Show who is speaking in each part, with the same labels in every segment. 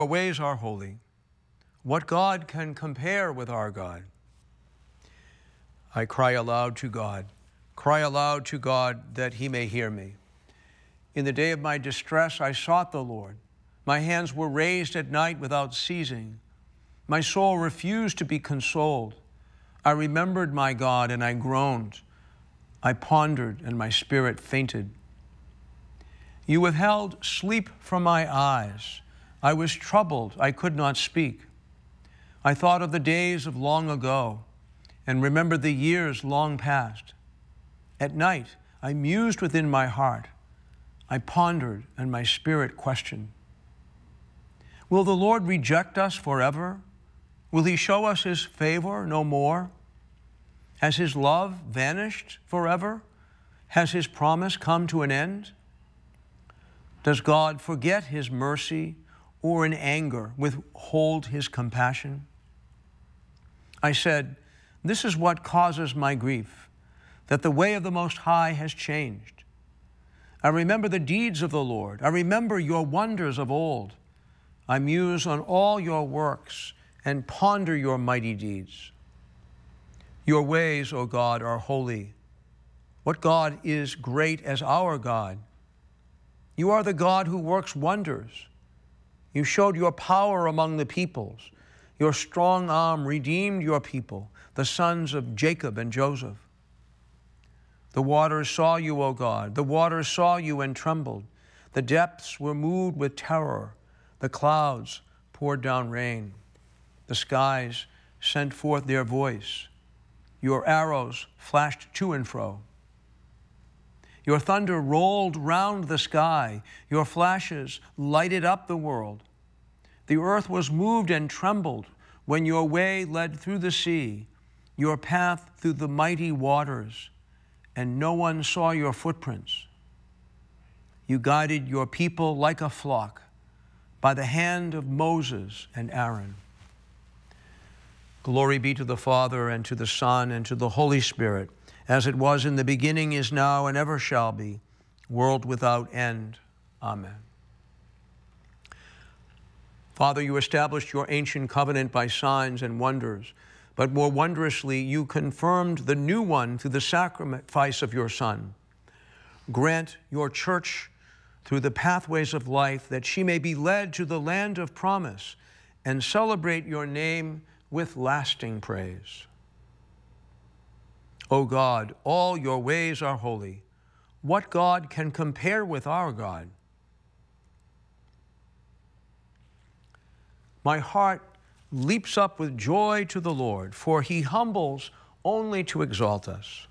Speaker 1: Our ways are holy. What God can compare with our God? I cry aloud to God that he may hear me. In the day of my distress, I sought the Lord. My hands were raised at night without ceasing. My soul refused to be consoled. I remembered my God and I groaned. I pondered and my spirit fainted. You withheld sleep from my eyes. I was troubled, I could not speak. I thought of the days of long ago and remembered the years long past. At night, I mused within my heart. I pondered and my spirit questioned. Will the Lord reject us forever? Will he show us his favor no more? Has his love vanished forever? Has his promise come to an end? Does God forget his mercy or in anger withhold his compassion? I said, this is what causes my grief, that the way of the Most High has changed. I remember the deeds of the Lord. I remember your wonders of old. I muse on all your works and ponder your mighty deeds. Your ways, O God, are holy. What God is great as our God? You are the God who works wonders. You showed your power among the peoples. Your strong arm redeemed your people, the sons of Jacob and Joseph. The waters saw you, O God. The waters saw you and trembled. The depths were moved with terror. The clouds poured down rain. The skies sent forth their voice. Your arrows flashed to and fro. Your thunder rolled round the sky. Your flashes lighted up the world. The earth was moved and trembled when your way led through the sea, your path through the mighty waters, and no one saw your footprints. You guided your people like a flock by the hand of Moses and Aaron. Glory be to the Father, and to the Son, and to the Holy Spirit, as it was in the beginning, is now, and ever shall be, world without end. Amen. Father, you established your ancient covenant by signs and wonders, but more wondrously, you confirmed the new one through the sacrifice of your Son. Grant your church through the pathways of life that she may be led to the land of promise and celebrate your name with lasting praise. O God, all your ways are holy. What God can compare with our God? My heart leaps up with joy to the Lord, for he humbles only to exalt us.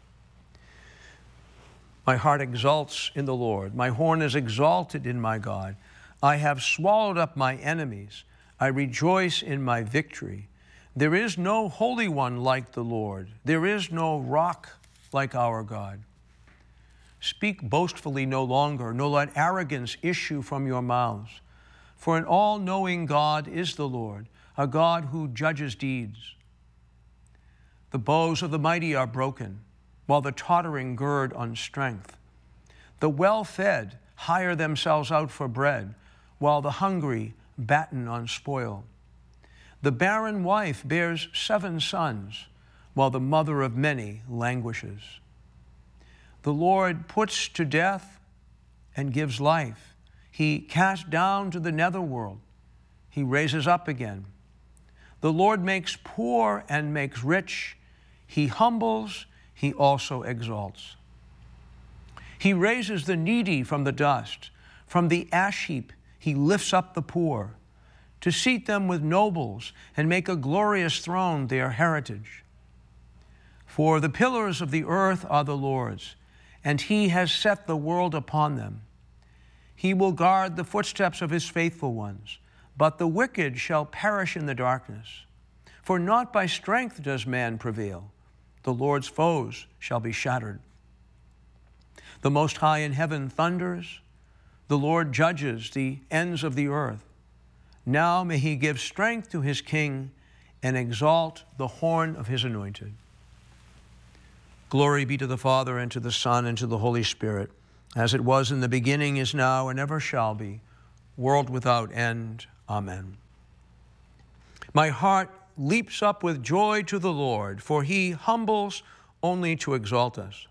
Speaker 1: My heart exults in the Lord. My horn is exalted in my God. I have swallowed up my enemies. I rejoice in my victory. There is no holy one like the Lord. There is no rock like our God. Speak boastfully no longer, nor let arrogance issue from your mouths. For an all-knowing God is the Lord, a God who judges deeds. The bows of the mighty are broken, while the tottering gird on strength. The well-fed hire themselves out for bread, while the hungry batten on spoil. The barren wife bears 7 sons, while the mother of many languishes. The Lord puts to death and gives life. He casts down to the netherworld. He raises up again. The Lord makes poor and makes rich. He humbles, he also exalts. He raises the needy from the dust. From the ash heap he lifts up the poor, to seat them with nobles and make a glorious throne their heritage. For the pillars of the earth are the Lord's, and he has set the world upon them. He will guard the footsteps of his faithful ones, but the wicked shall perish in the darkness. For not by strength does man prevail. The Lord's foes shall be shattered. The Most High in heaven thunders. The Lord judges the ends of the earth. Now may he give strength to his king and exalt the horn of his anointed. Glory be to the Father, and to the Son, and to the Holy Spirit, as it was in the beginning, is now, and ever shall be, world without end. Amen. My heart leaps up with joy to the Lord, for he humbles only to exalt us.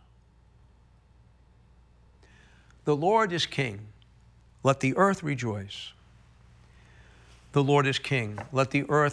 Speaker 1: The Lord is King. Let the earth rejoice. The Lord is King. Let the earth